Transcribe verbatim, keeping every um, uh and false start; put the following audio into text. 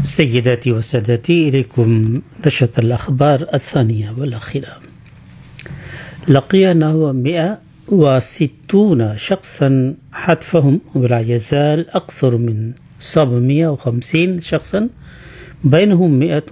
سيداتي وسادتي، إليكم نشرة الأخبار الثانية والأخيرة. لقينا مئة وستون شخصا حتفهم، ولا يزال أكثر من سبعمئة وخمسين شخصا بينهم مئة